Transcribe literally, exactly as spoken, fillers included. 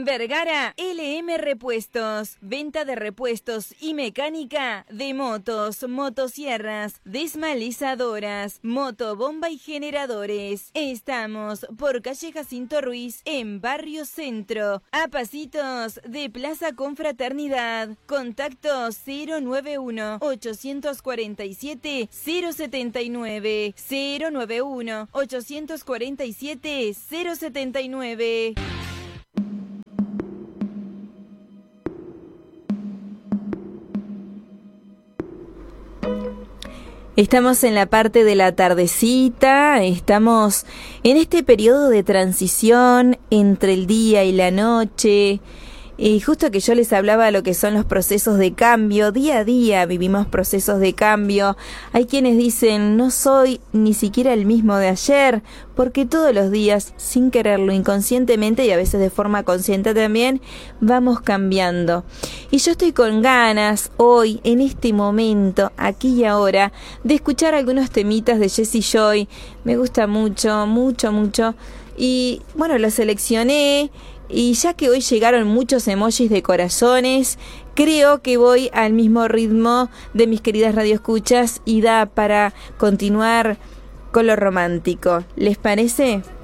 En Vergara, L M Repuestos. Venta de repuestos y mecánica de motos, motosierras, desmalizadoras, motobomba y generadores. Estamos por calle Jacinto Ruiz, en Barrio Centro, a pasitos de Plaza Confraternidad. Contacto cero nueve uno, ocho cuatro siete, cero siete nueve, cero nueve uno, ocho cuatro siete, cero siete nueve. Estamos en la parte de la tardecita, estamos en este periodo de transición entre el día y la noche. Y justo que yo les hablaba de lo que son los procesos de cambio, día a día vivimos procesos de cambio. Hay quienes dicen, no soy ni siquiera el mismo de ayer, porque todos los días, sin quererlo, inconscientemente y a veces de forma consciente también, vamos cambiando. Y yo estoy con ganas hoy, en este momento, aquí y ahora, de escuchar algunos temitas de Jessie Joy. Me gusta mucho, mucho, mucho. Y bueno, lo seleccioné. Y ya que hoy llegaron muchos emojis de corazones, creo que voy al mismo ritmo de mis queridas radioescuchas y da para continuar con lo romántico. ¿Les parece?